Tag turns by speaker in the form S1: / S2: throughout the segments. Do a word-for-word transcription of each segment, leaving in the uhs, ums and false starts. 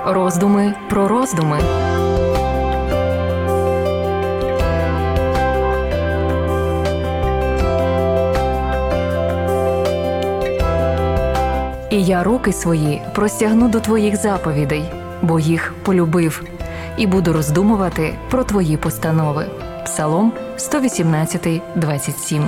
S1: Роздуми про роздуми. І я руки свої простягну до твоїх заповідей, бо їх полюбив, і буду роздумувати про твої постанови. Псалом сто вісімнадцять, двадцять сім.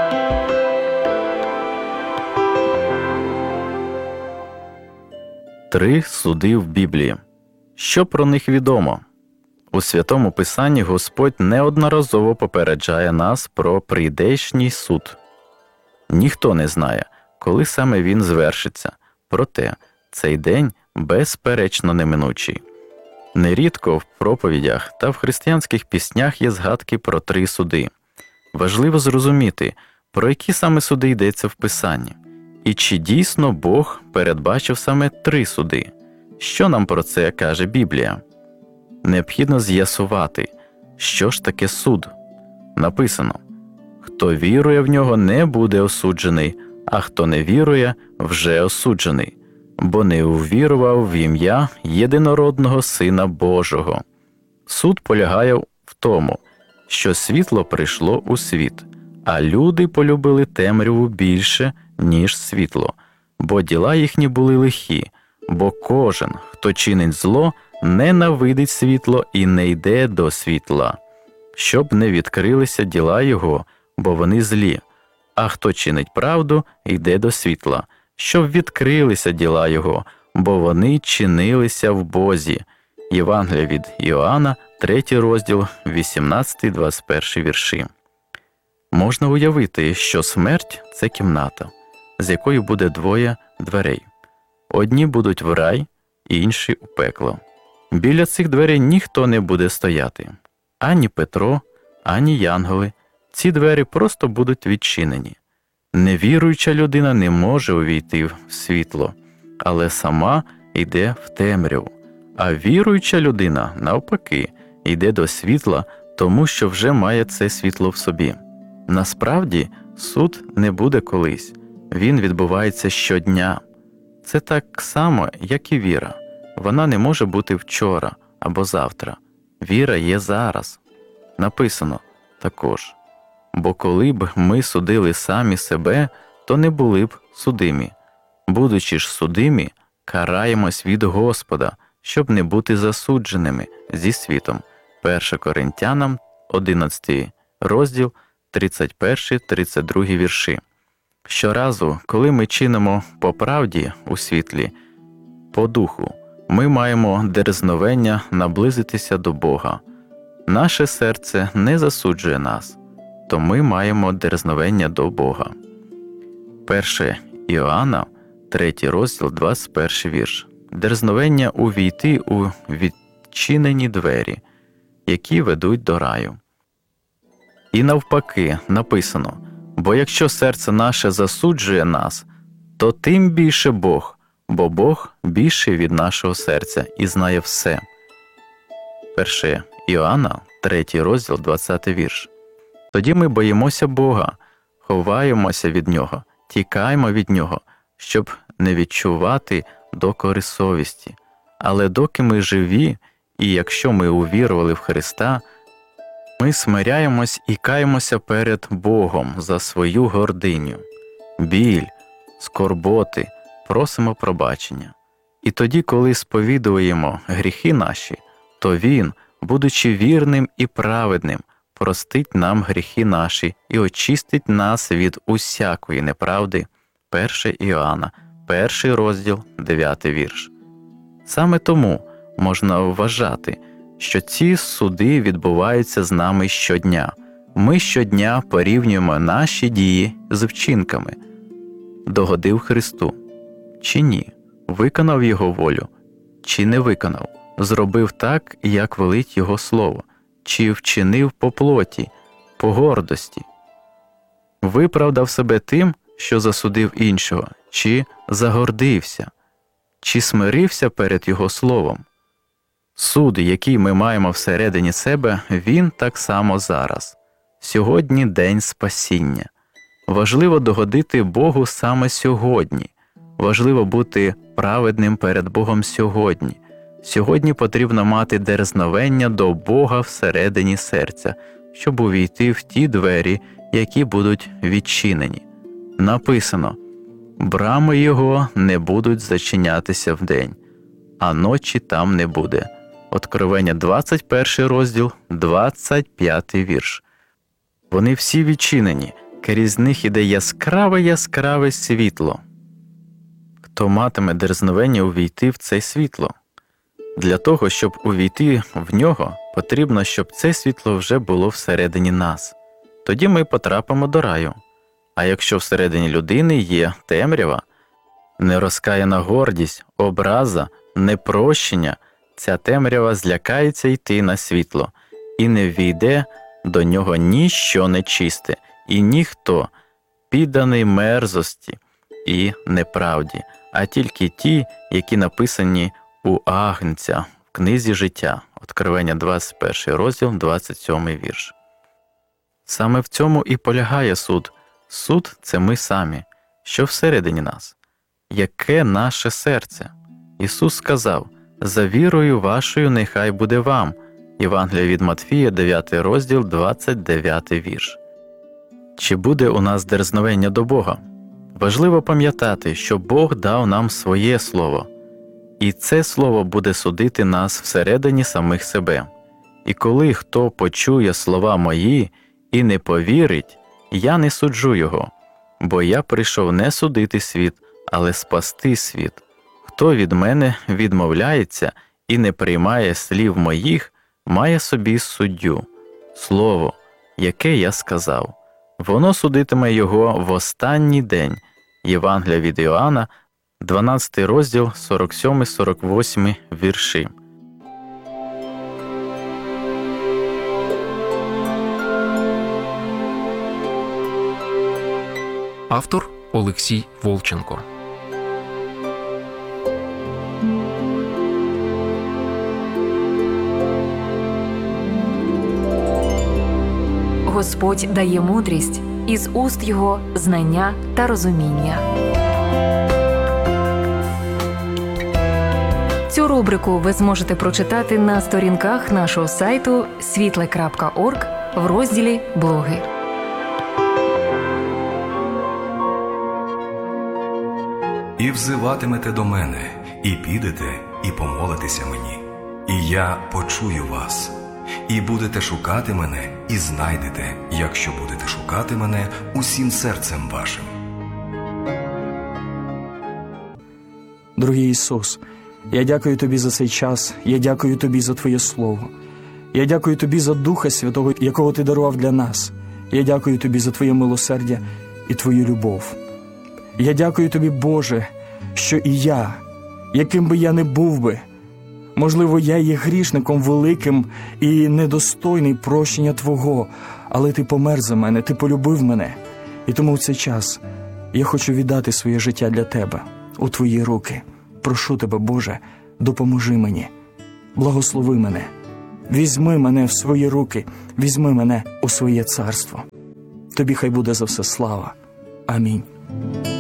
S2: Три суди в Біблії. Що про них відомо? У Святому Писанні Господь неодноразово попереджає нас про прийдешній суд. Ніхто не знає, коли саме він звершиться, проте цей день безперечно неминучий. Нерідко в проповідях та в християнських піснях є згадки про три суди. Важливо зрозуміти, про які саме суди йдеться в Писанні. І чи дійсно Бог передбачив саме три суди? Що нам про це каже Біблія? Необхідно з'ясувати, що ж таке суд. Написано: «Хто вірує в нього, не буде осуджений, а хто не вірує, вже осуджений, бо не увірував в ім'я єдинородного Сина Божого». Суд полягає в тому, що світло прийшло у світ, а люди полюбили темряву більше, ніж світло, бо діла їхні були лихі, бо кожен, хто чинить зло, ненавидить світло і не йде до світла, щоб не відкрилися діла його, бо вони злі, а хто чинить правду, йде до світла, щоб відкрилися діла його, бо вони чинилися в Бозі. Євангелія від Іоанна, третій розділ, вісімнадцятий двадцять перший вірші. Можна уявити, що смерть – це кімната, з якої буде двоє дверей. Одні будуть в рай, інші – у пекло. Біля цих дверей ніхто не буде стояти. Ані Петро, ані янголи. Ці двері просто будуть відчинені. Невіруюча людина не може увійти в світло, але сама йде в темряву. А віруюча людина, навпаки, йде до світла, тому що вже має це світло в собі. Насправді, суд не буде колись. Він відбувається щодня. Це так само, як і віра. Вона не може бути вчора або завтра. Віра є зараз. Написано також: «Бо коли б ми судили самі себе, то не були б судимі. Будучи ж судимі, караємось від Господа, щоб не бути засудженими зі світом». перше Коринтянам, одинадцятий розділ, тридцять перший тридцять другий вірші. Щоразу, коли ми чинимо по правді у світлі, по духу, ми маємо дерзновення наблизитися до Бога. Наше серце не засуджує нас, то ми маємо дерзновення до Бога. перше Іоанна, третій розділ, двадцять перший вірш. Дерзновення увійти у відчинені двері, які ведуть до раю. І навпаки написано: «Бо якщо серце наше засуджує нас, то тим більше Бог, бо Бог більший від нашого серця і знає все». перше Іоанна, третій розділ, двадцятий вірш. Тоді ми боїмося Бога, ховаємося від Нього, тікаємо від Нього, щоб не відчувати докори совісті. Але доки ми живі, і якщо ми увірували в Христа, ми смиряємось і каємося перед Богом за свою гординю, біль, скорботи, просимо пробачення. І тоді, коли сповідуємо гріхи наші, то Він, будучи вірним і праведним, простить нам гріхи наші і очистить нас від усякої неправди. перше Іоанна, перший розділ, дев'ятий вірш. Саме тому можна вважати, що ці суди відбуваються з нами щодня. Ми щодня порівнюємо наші дії з вчинками. Догодив Христу чи ні? Виконав Його волю чи не виконав? Зробив так, як велить Його Слово? Чи вчинив по плоті, по гордості? Виправдав себе тим, що засудив іншого? Чи загордився? Чи смирився перед Його Словом? Суд, який ми маємо всередині себе, він так само зараз. Сьогодні день спасіння. Важливо догодити Богу саме сьогодні. Важливо бути праведним перед Богом сьогодні. Сьогодні потрібно мати дерзновення до Бога всередині серця, щоб увійти в ті двері, які будуть відчинені. Написано: «Брами його не будуть зачинятися вдень, а ночі там не буде». Откровення двадцять перший розділ, двадцять п'ятий вірш. Вони всі відчинені, крізь них іде яскраве-яскраве світло. Хто матиме дерзновення увійти в це світло? Для того, щоб увійти в нього, потрібно, щоб це світло вже було всередині нас. Тоді ми потрапимо до раю. А якщо всередині людини є темрява, нерозкаяна гордість, образа, непрощення, ця темрява злякається йти на світло, і не ввійде до нього ніщо нечисте, і ніхто, підданий мерзості і неправді, а тільки ті, які написані у Агнця в книзі життя. Откровення двадцять перший розділ, двадцять сьомий вірш. Саме в цьому і полягає суд. Суд – це ми самі, що всередині нас. Яке наше серце? Ісус сказав: «За вірою вашою нехай буде вам». Євангелія від Матфія, дев'ятий розділ, двадцять дев'ятий вірш. Чи буде у нас дерзновення до Бога? Важливо пам'ятати, що Бог дав нам своє Слово. І це Слово буде судити нас всередині самих себе. І коли хто почує слова мої і не повірить, я не суджу його, бо я прийшов не судити світ, але спасти світ. Хто від мене відмовляється і не приймає слів моїх, має собі суддю. Слово, яке я сказав, воно судитиме його в останній день. Євангелія від Іоанна, дванадцятий розділ, сорок сьомий сорок восьмий вірші.
S3: Автор Олексій Волченко.
S1: Господь дає мудрість, із уст його знання та розуміння. Цю рубрику ви зможете прочитати на сторінках нашого сайту світле крапка орг в розділі «Блоги».
S4: І взиватимете до мене, і підете, і помолитеся мені, і я почую вас. І будете шукати мене, і знайдете, якщо будете шукати мене усім серцем вашим.
S5: Дорогий Ісус, я дякую Тобі за цей час, я дякую Тобі за Твоє Слово. Я дякую Тобі за Духа Святого, якого Ти дарував для нас. Я дякую Тобі за Твоє милосердя і Твою любов. Я дякую Тобі, Боже, що і я, яким би я не був би, можливо, я є грішником великим і недостойний прощення Твого, але Ти помер за мене, Ти полюбив мене. І тому в цей час я хочу віддати своє життя для Тебе, у Твої руки. Прошу Тебе, Боже, допоможи мені, благослови мене, візьми мене в свої руки, візьми мене у своє царство. Тобі хай буде за все слава. Амінь.